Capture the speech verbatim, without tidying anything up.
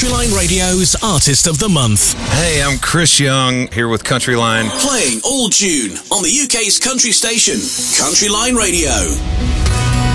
Countryline Radio's Artist of the Month. Hey, I'm Chris Young, here with Countryline. Playing all June on the U K's country station, Countryline Radio.